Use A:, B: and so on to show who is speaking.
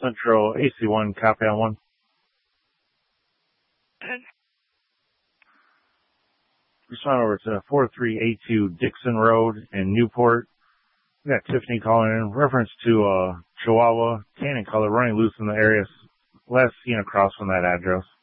A: Central AC1, copy on 1. Respond over to 4382 Dixon Road in Newport. We got Tiffany calling in reference to Chihuahua, tan in color, running loose in the area, last seen across from that address.